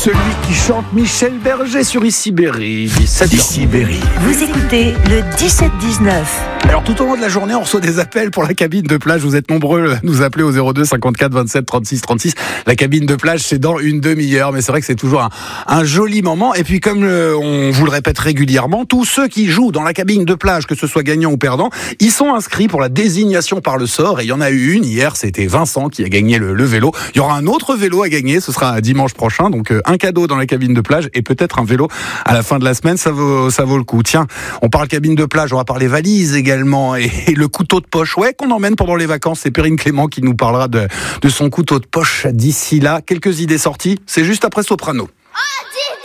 celui qui chante Michel Berger sur Issy-Berry. 17h. Issy-Berry. Vous écoutez le 17-19. Alors tout au long de la journée, on reçoit des appels pour la cabine de plage. Vous êtes nombreux à nous appeler au 02 54 27 36 36. La cabine de plage, c'est dans une demi-heure, mais c'est vrai que c'est toujours un joli moment. Et puis comme on vous le répète régulièrement, tous ceux qui jouent dans la cabine de plage, que ce soit gagnant ou perdant, ils sont inscrits pour la désignation par le sort. Et il y en a eu une hier, c'était Vincent qui a gagné le vélo. Il y aura un autre vélo à gagner, ce sera dimanche prochain. Donc un cadeau dans la cabine de plage et peut-être un vélo à la fin de la semaine, ça vaut le coup. Tiens, on parle cabine de plage, on va parler valises également et le couteau de poche qu'on emmène pendant les vacances. C'est Perrine Clément qui nous parlera de son couteau de poche d'ici là. Quelques idées sorties, c'est juste après Soprano. Oh,